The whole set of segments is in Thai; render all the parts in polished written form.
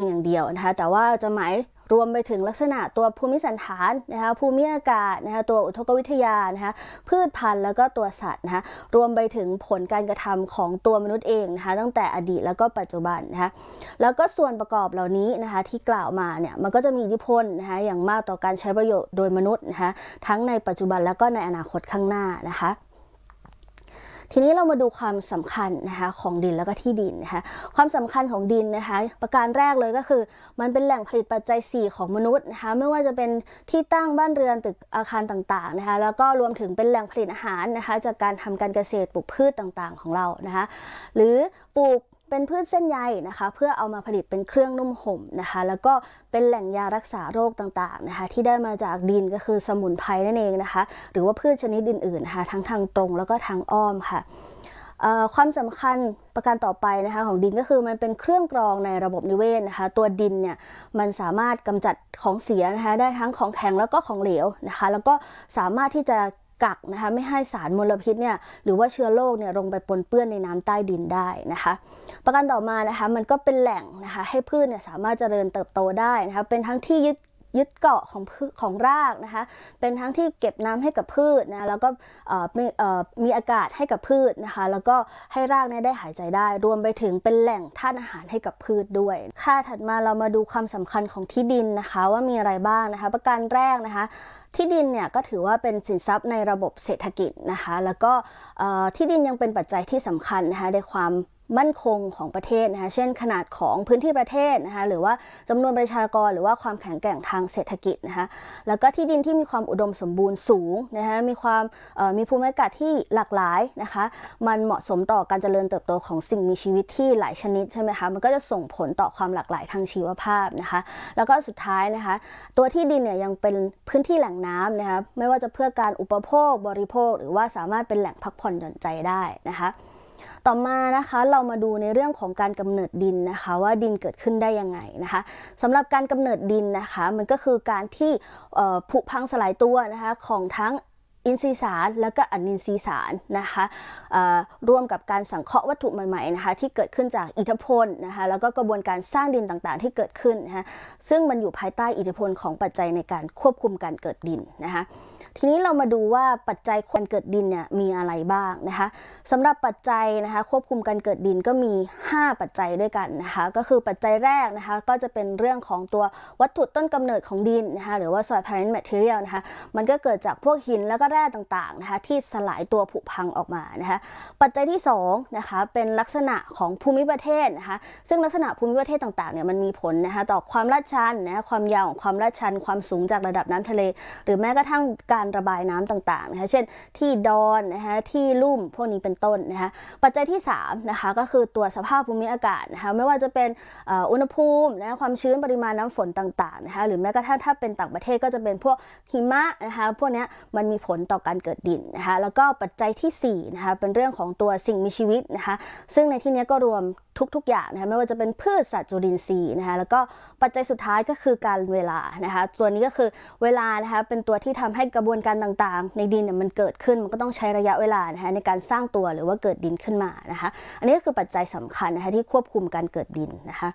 อย่างเดียวนะคะแต่ว่าจะหมายรวมไปถึงลักษณะตัวภูมิสันฐานนะคะภูมิอากาศนะคะตัวอุทกวิทยานะคะพืชพันธุ์แล้วก็ตัวสัตว์นะคะรวมไปถึงผลการกระทำของตัวมนุษย์เองนะคะตั้งแต่อดีตแล้วก็ปัจจุบันนะคะแล้วก็ส่วนประกอบเหล่านี้นะคะที่กล่าวมาเนี่ยมันก็จะมีอิทธิพลนะคะอย่างมากต่อการใช้ประโยชน์โดยมนุษย์นะคะทั้งในปัจจุบันแล้วก็ในอนาคตข้างหน้านะคะทีนี้เรามาดูความสำคัญนะคะของดินแล้วก็ที่ดินนะคะความสำคัญของดินนะคะประการแรกเลยก็คือมันเป็นแหล่งผลิตปัจจัย4ของมนุษย์นะคะไม่ว่าจะเป็นที่ตั้งบ้านเรือนตึกอาคารต่างๆนะคะแล้วก็รวมถึงเป็นแหล่งผลิตอาหารนะคะจากการทำการเกษตรปลูกพืชต่างๆของเรานะคะหรือปลูกเป็นพืชเส้นใยนะคะเพื่อเอามาผลิตเป็นเครื่องนุ่มห่มนะคะแล้วก็เป็นแหล่งยารักษาโรคต่างๆนะคะที่ได้มาจากดินก็คือสมุนไพรนั่นเองนะคะหรือว่าพืชชนิดอื่นๆนะคะทั้งทางตรงแล้วก็ทางอ้อมค่ะความสำคัญประการต่อไปนะคะของดินก็คือมันเป็นเครื่องกรองในระบบนิเวศนะคะตัวดินเนี่ยมันสามารถกำจัดของเสียนะคะได้ทั้งของแข็งแล้วก็ของเหลวนะคะแล้วก็สามารถที่จะกักนะคะไม่ให้สารมลพิษเนี่ยหรือว่าเชื้อโรคเนี่ยลงไปปนเปื้อนในน้ำใต้ดินได้นะคะประการต่อมานะคะมันก็เป็นแหล่งนะคะให้พืชเนี่ยสามารถเจริญเติบโตได้นะคะเป็นทั้งที่ยึดเกาะของรากนะคะเป็นทั้งที่เก็บน้ำให้กับพืชนะแล้วก็มีอากาศให้กับพืชนะคะแล้วก็ให้รากเนี่ยได้หายใจได้รวมไปถึงเป็นแหล่งธาตุอาหารให้กับพืชด้วยค่ะถัดมาเรามาดูความสำคัญของที่ดินนะคะว่ามีอะไรบ้างนะคะประการแรกนะคะที่ดินเนี่ยก็ถือว่าเป็นสินทรัพย์ในระบบเศรษฐกิจนะคะแล้วก็ที่ดินยังเป็นปัจจัยที่สำคัญนะคะในความมั่นคงของประเทศนะคะเช่นขนาดของพื้นที่ประเทศนะคะหรือว่าจำนวนประชากรหรือว่าความแข็งแกร่งทางเศรษฐกิจนะคะแล้วก็ที่ดินที่มีความอุดมสมบูรณ์สูงนะคะมีภูมิอากาศที่หลากหลายนะคะมันเหมาะสมต่อการเจริญเติบโตของสิ่งมีชีวิตที่หลายชนิดใช่ไหมคะมันก็จะส่งผลต่อความหลากหลายทางชีวภาพนะคะแล้วก็สุดท้ายนะคะตัวที่ดินเนี่ยยังเป็นพื้นที่แหล่งน้ำนะคะไม่ว่าจะเพื่อการอุปโภคบริโภคหรือว่าสามารถเป็นแหล่งพักผ่อนหย่อนใจได้นะคะต่อมานะคะเรามาดูในเรื่องของการกำเนิดดินนะคะว่าดินเกิดขึ้นได้ยังไงนะคะสำหรับการกำเนิดดินนะคะมันก็คือการที่ผุพังสลายตัวนะคะของทั้งอินทรีย์สารและก็อนินทรีย์สารนะคะร่วมกับการสังเคราะห์วัตถุใหม่ๆนะคะที่เกิดขึ้นจากอิทธิพลนะคะแล้วก็กระบวนการสร้างดินต่างๆที่เกิดขึ้นนะคะซึ่งมันอยู่ภายใต้อิทธิพลของปัจจัยในการควบคุมการเกิดดินนะคะทีนี้เรามาดูว่าปัจจัยการเกิดดินเนี่ยมีอะไรบ้างนะคะสำหรับปัจจัยนะคะควบคุมการเกิดดินก็มี5ปัจจัยด้วยกันนะคะก็คือปัจจัยแรกนะคะก็จะเป็นเรื่องของตัววัตถุต้นกำเนิดของดินนะคะหรือว่า soil parent material นะคะมันก็เกิดจากพวกหินแล้วก็แร่ต่างๆนะคะที่สลายตัวผุพังออกมานะคะปัจจัยที่2นะคะเป็นลักษณะของภูมิประเทศนะคะซึ่งลักษณะภูมิประเทศต่างๆเนี่ยมันมีผลนะคะต่อความลาดชันนะความยาวของความลาดชันความสูงจากระดับน้ำทะเลหรือแม้กระทั่งการระบายน้ำต่างๆนะคะเช่นที่ดอนนะคะที่ลุ่มพวกนี้เป็นต้นนะคะปัจจัยที่3นะคะก็คือตัวสภาพภูมิอากาศนะคะไม่ว่าจะเป็นอุณหภูมินะความชื้นปริมาณน้ำฝนต่างๆนะคะหรือแม้กระทั่งถ้าเป็นต่างประเทศก็จะเป็นพวกหิมะนะคะพวกนี้มันมีผลต่อการเกิดดินนะคะแล้วก็ปัจจัยที่4นะคะเป็นเรื่องของตัวสิ่งมีชีวิตนะคะซึ่งในที่นี้ก็รวมทุกอย่างนะคะไม่ว่าจะเป็นพืชสัตว์จุลินทรีย์นะคะแล้วก็ปัจจัยสุดท้ายก็คือการเวลานะคะตัวนี้ก็คือเวลานะคะเป็นตัวที่ทำให้กระบวนการต่างๆในดินเนี่ยมันเกิดขึ้นมันก็ต้องใช้ระยะเวลานะคะในการสร้างตัวหรือว่าเกิดดินขึ้นมานะคะอันนี้ก็คือปัจจัยสำคัญนะคะที่ควบคุมการเกิดดินนะคะ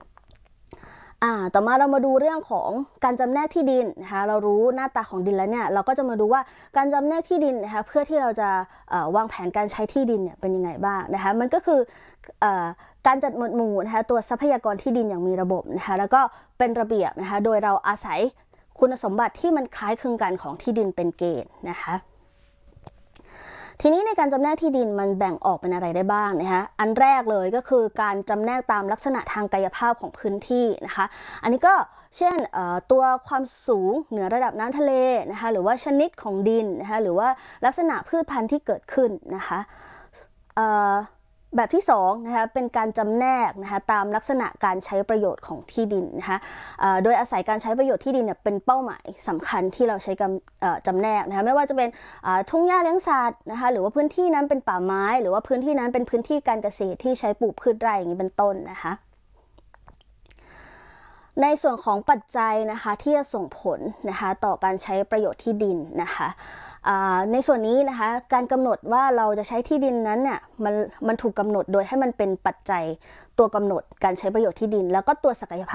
ต่อมาเรามาดูเรื่องของการจำแนกที่ดินนะคะเรารู้หน้าตาของดินแล้วเนี่ยเราก็จะมาดูว่าการจำแนกที่ดินนะคะเพื่อที่เราจะวางแผนการใช้ที่ดินเนี่ยเป็นยังไงบ้างนะคะมันก็คือการจัดหมวดหมู่นะคะตัวทรัพยากรที่ดินอย่างมีระบบนะคะแล้วก็เป็นระเบียบนะคะโดยเราอาศัยคุณสมบัติที่มันคล้ายคลึงกันของที่ดินเป็นเกณฑ์นะคะทีนี้ในการจำแนกที่ดินมันแบ่งออกเป็นอะไรได้บ้างนะคะอันแรกเลยก็คือการจำแนกตามลักษณะทางกายภาพของพื้นที่นะคะอันนี้ก็เช่นตัวความสูงเหนือระดับน้ำทะเลนะคะหรือว่าชนิดของดินนะคะหรือว่าลักษณะพืชพันธุ์ที่เกิดขึ้นนะคะแบบที่2นะคะเป็นการจำแนกนะคะตามลักษณะการใช้ประโยชน์ของที่ดินนะคะโดยอาศัยการใช้ประโยชน์ที่ดินเนี่ยเป็นเป้าหมายสำคัญที่เราใช้จำแนกนะคะไม่ว่าจะเป็นทุ่งหญ้าเลี้ยงสัตว์นะคะหรือว่าพื้นที่นั้นเป็นป่าไม้หรือว่าพื้นที่นั้นเป็นพื้นที่การเกษตรที่ใช้ปลูกพืชไร่อย่างนี้เป็นต้นนะคะในส่วนของปัจจัยนะคะที่จะส่งผลนะคะต่อการใช้ประโยชน์ที่ดินนะคะในส่วนนี้นะคะการกำหนดว่าเราจะใช้ที่ดินนั้นเนี่ยมันถูกกำหนดโดยให้มันเป็นปัจจัยตัวกำหนดการใช้ประโยชน์ที่ดินแล้วก็ตัวศักยภาพ